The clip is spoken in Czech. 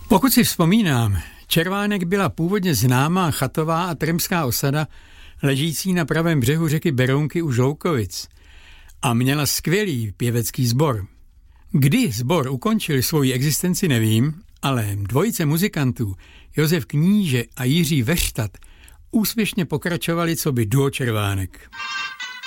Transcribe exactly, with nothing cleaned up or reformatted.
Pokud si vzpomínám, Červánek byla původně známá chatová a tremská osada ležící na pravém břehu řeky Berounky u Žloukovic a měla skvělý pěvecký sbor. Kdy sbor ukončil svoji existenci, nevím, ale dvojice muzikantů Josef Kníže a Jiří Veštat úspěšně pokračovali coby duo Červánek.